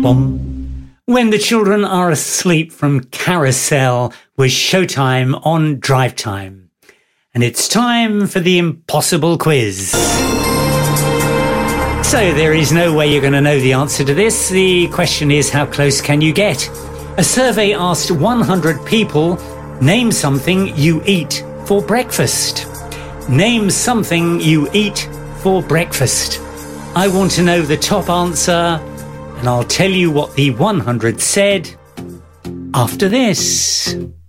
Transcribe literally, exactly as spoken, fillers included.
Bom. When the children are asleep from Carousel with Showtime on Drive Time. And it's time for the impossible quiz. So there is no way you're going to know the answer to this. The question is, how close can you get? A survey asked one hundred people, name something you eat for breakfast. Name something you eat for breakfast. I want to know the top answer, and I'll tell you what the one hundred said after this.